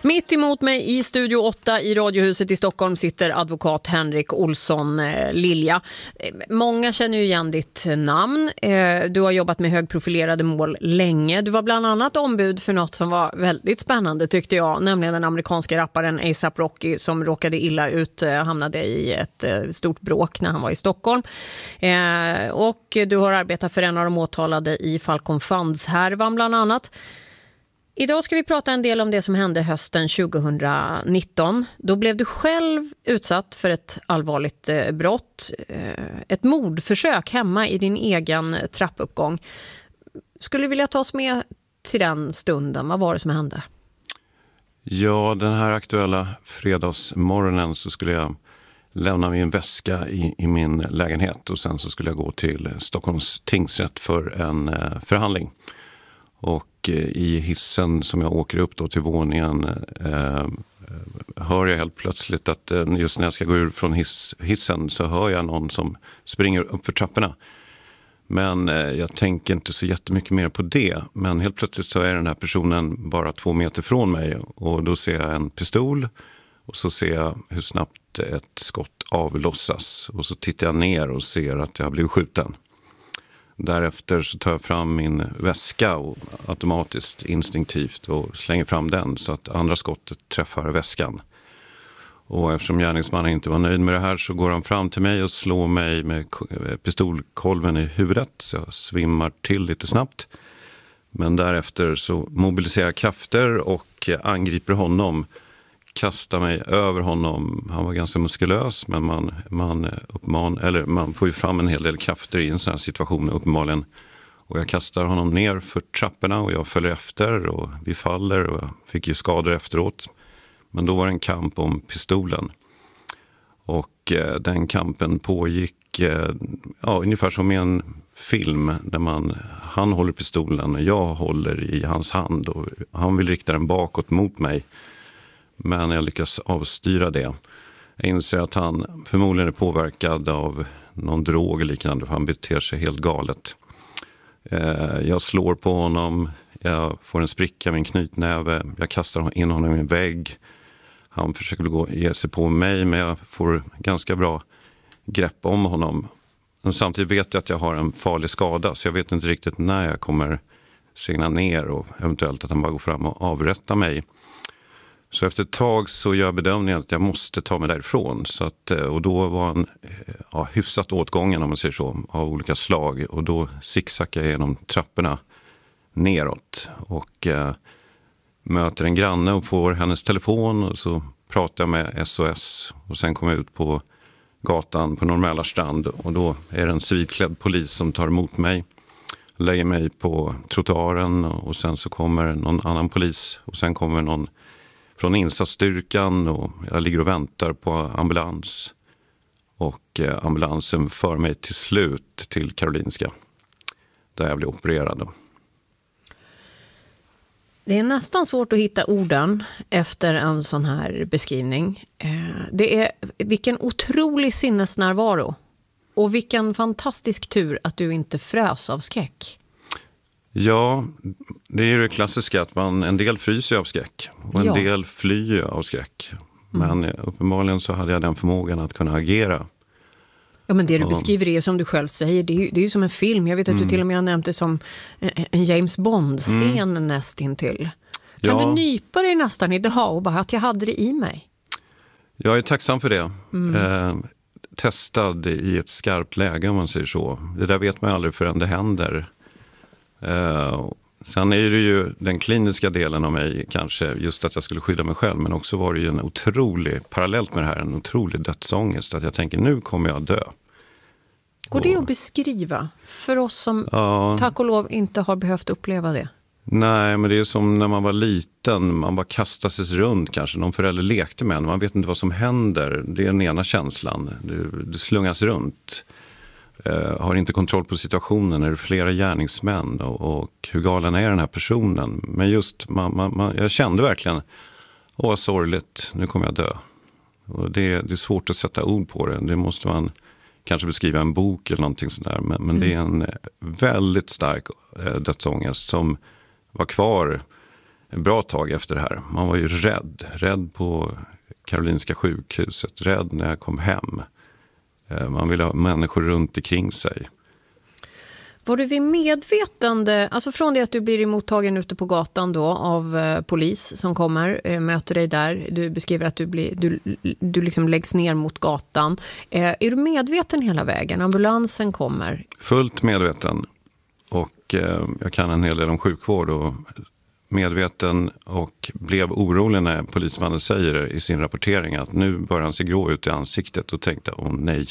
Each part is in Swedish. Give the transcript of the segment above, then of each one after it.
Mitt emot mig i Studio 8 i Radiohuset i Stockholm sitter advokat Henrik Olsson Lilja. Många känner ju igen ditt namn. Du har jobbat med högprofilerade mål länge. Du var bland annat ombud för något som var väldigt spännande tyckte jag. Nämligen den amerikanska rapparen A$AP Rocky som råkade illa ut, hamnade i ett stort bråk när han var i Stockholm. Och du har arbetat för en av de åtalade i Falcon Funds-härvan bland annat. Idag ska vi prata en del om det som hände hösten 2019. Då blev du själv utsatt för ett allvarligt brott. Ett mordförsök hemma i din egen trappuppgång. Skulle du vilja ta oss med till den stunden? Vad var det som hände? Ja, den här aktuella fredagsmorgonen så skulle jag lämna min väska i min lägenhet. Och sen så skulle jag gå till Stockholms tingsrätt för en förhandling. Och i hissen som jag åker upp då till våningen hör jag helt plötsligt att just när jag ska gå ur från hissen så hör jag någon som springer upp för trapporna. Men jag tänker inte så jättemycket mer på det. Men helt plötsligt så är den här personen bara 2 meter från mig och då ser jag en pistol och så ser jag hur snabbt ett skott avlossas och så tittar jag ner och ser att jag har blivit skjuten. Därefter så tar jag fram min väska och automatiskt, instinktivt och slänger fram den så att andra skottet träffar väskan. Och eftersom gärningsmannen inte var nöjd med det här så går han fram till mig och slår mig med pistolkolven i huvudet så jag svimmar till lite snabbt. Men därefter så mobiliserar jag krafter och angriper honom. Kastar mig över honom. Han var ganska muskulös men man får ju fram en hel del krafter i en sån här situation uppenbarligen. Och jag kastar honom ner för trapporna och jag följer efter och vi faller och jag fick ju skador efteråt. Men då var det en kamp om pistolen. Och den kampen pågick ungefär som i en film där han håller pistolen och jag håller i hans hand och han vill rikta den bakåt mot mig. Men jag lyckas avstyra det. Jag inser att han förmodligen är påverkad av någon drog eller liknande för han beter sig helt galet. Jag slår på honom, jag får en spricka med en knytnäve, jag kastar in honom i en vägg. Han försöker ge sig på mig men jag får ganska bra grepp om honom. Men samtidigt vet jag att jag har en farlig skada så jag vet inte riktigt när jag kommer segna ner och eventuellt att han bara går fram och avrättar mig. Så efter ett tag så gör jag bedömningen att jag måste ta mig därifrån. Och då var han hyfsat åtgången om man säger så, av olika slag. Och då zigzackade jag genom trapporna neråt. Och möter en granne och får hennes telefon och så pratar jag med SOS. Och sen kommer jag ut på gatan på Norrmälarstrand och då är det en civilklädd polis som tar emot mig. Lägger mig på trottoaren och sen så kommer någon annan polis och sen kommer någon från insatsstyrkan och jag ligger och väntar på ambulans. Och ambulansen för mig till slut till Karolinska där jag blir opererad. Det är nästan svårt att hitta orden efter en sån här beskrivning. Det är vilken otrolig sinnesnärvaro och vilken fantastisk tur att du inte frös av skräck. Ja, det är ju det klassiska att en del fryser av skräck och en del flyr av skräck. Men uppenbarligen så hade jag den förmågan att kunna agera. Ja, men det du beskriver är som du själv säger, det är ju som en film. Jag vet att du till och med har nämnt det som en James Bond-scen nästintill. Kan du nypa dig nästan idag och bara att jag hade det i mig? Jag är tacksam för det. Testad i ett skarpt läge om man säger så. Det där vet man ju aldrig förrän det händer. Sen är det ju den kliniska delen av mig kanske just att jag skulle skydda mig själv, men också var det ju en otrolig, parallellt med det här, en otrolig dödsångest att jag tänker nu kommer jag dö. Går det att beskriva för oss som tack och lov inte har behövt uppleva det? Nej, men det är som när man var liten, man bara kastar sig runt kanske, någon förälder lekte med en, man vet inte vad som händer, det är den ena känslan, det slungas runt. Har inte kontroll på situationen, är det flera gärningsmän och hur galen är den här personen. Men just, jag kände verkligen, vad sorgligt, nu kommer jag dö. Och det är svårt att sätta ord på det, det måste man kanske beskriva en bok eller någonting sådär. Men det är en väldigt stark dödsångest som var kvar ett bra tag efter det här. Man var ju rädd på Karolinska sjukhuset, rädd när jag kom hem. Man ville ha människor runt omkring sig. Var du vid medvetande, alltså från det att du blir emottagen ute på gatan då av polis som kommer, möter dig där, du beskriver att du liksom läggs ner mot gatan. Är du medveten hela vägen? Ambulansen kommer? Fullt medveten, och jag kan en hel del om sjukvård och medveten, och blev orolig när polismannen säger i sin rapportering att nu börjar han se grå ut i ansiktet, och tänkte nej.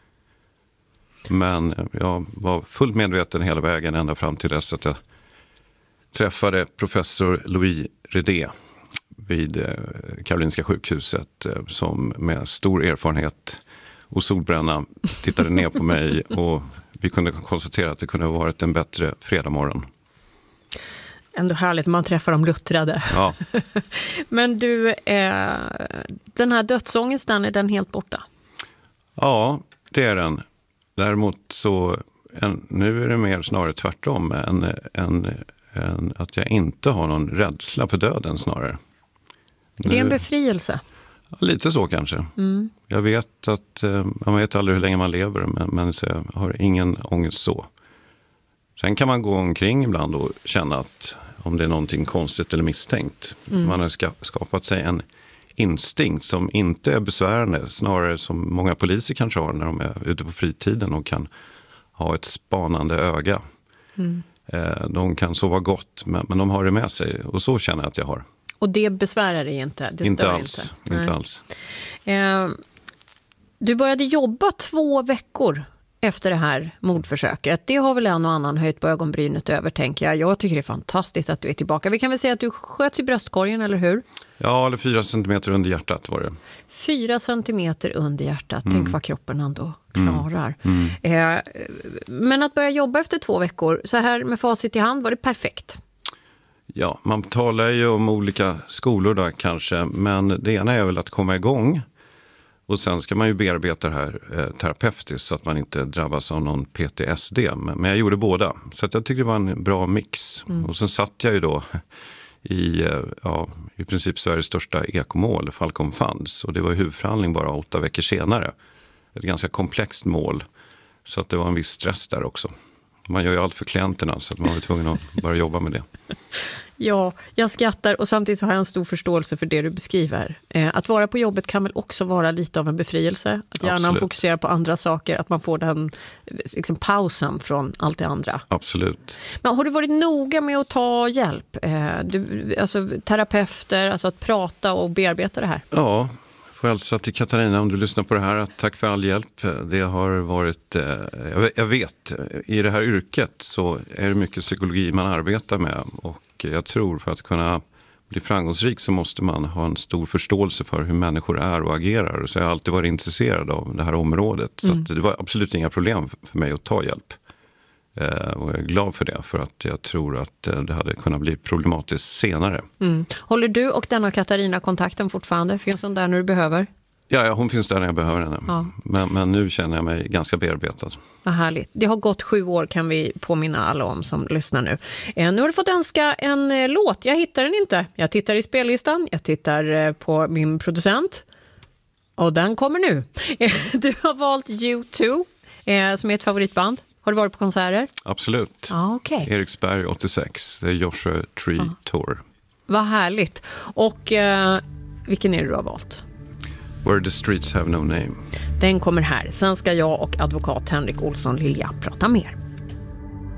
Men jag var fullt medveten hela vägen ända fram till dess att jag träffade professor Louis Redé vid Karolinska sjukhuset, som med stor erfarenhet och solbränna tittade ner på mig, och vi kunde konstatera att det kunde ha varit en bättre fredagmorgon. Ändå härligt, man träffar de luttrade. Ja. Men du, den här dödsångesten, är den helt borta? Ja, det är den. Däremot så, nu är det mer snarare tvärtom än att jag inte har någon rädsla för döden snarare. Är det en befrielse? Lite så kanske. Mm. Jag vet att man vet aldrig hur länge man lever, men så jag har ingen ångest så. Sen kan man gå omkring ibland och känna att om det är någonting konstigt eller misstänkt. Man har skapat sig en instinkt som inte är besvärande, snarare som många poliser kanske har när de är ute på fritiden och kan ha ett spanande öga. De kan sova gott, men de har det med sig, och så känner jag att jag har. Och det besvärar dig inte? Det inte alls. Inte alls. Du började jobba 2 veckor efter det här mordförsöket. Det har väl en och annan höjt på ögonbrynet över, tänker jag. Jag tycker det är fantastiskt att du är tillbaka. Vi kan väl säga att du sköts i bröstkorgen, eller hur? Ja, eller 4 centimeter under hjärtat var det. 4 centimeter under hjärtat. Tänk vad kroppen ändå klarar. Men att börja jobba efter 2 veckor, så här med facit i hand, var det perfekt? Ja, man talar ju om olika skolor där kanske, men det ena är väl att komma igång. Och sen ska man ju bearbeta det här terapeutiskt så att man inte drabbas av någon PTSD. Men jag gjorde båda, så att jag tyckte det var en bra mix. Och sen satt jag ju då i princip Sveriges största ekomål, Falcon Funds. Och det var huvudförhandling bara 8 veckor senare. Ett ganska komplext mål, så att det var en viss stress där också. Man gör ju allt för klienterna, så att man var tvungen att börja jobba med det. Ja, jag skrattar, och samtidigt så har jag en stor förståelse för det du beskriver. Att vara på jobbet kan väl också vara lite av en befrielse. Att hjärnan fokuserar på andra saker, att man får den liksom, pausen från allt det andra. Absolut. Men har du varit noga med att ta hjälp? Alltså terapeuter, alltså att prata och bearbeta det här? Ja, får jag hälsa till Katarina om du lyssnar på det här, att tack för all hjälp. Det har varit, jag vet, i det här yrket så är det mycket psykologi man arbetar med, och jag tror för att kunna bli framgångsrik så måste man ha en stor förståelse för hur människor är och agerar. Så jag har alltid varit intresserad av det här området, så att det var absolut inga problem för mig att ta hjälp. Och jag är glad för det, för att jag tror att det hade kunnat bli problematiskt senare. Håller du och denna Katarina kontakten fortfarande? Finns hon där när du behöver? Ja, hon finns där när jag behöver henne. Ja. Men nu känner jag mig ganska bearbetad. Vad härligt. Det har gått 7 år, kan vi påminna alla om som lyssnar nu. Nu har du fått önska en låt. Jag hittar den inte. Jag tittar i spellistan. Jag tittar på min producent. Och den kommer nu. Du har valt U2 som är ett favoritband. Har du varit på konserter? Absolut. Okay. Eriksberg 86. Det är Joshua Tree Tour. Vad härligt. Och vilken är det du har valt? Where the streets have no name. Den kommer här. Sen ska jag och advokat Henrik Olsson Lilja prata mer.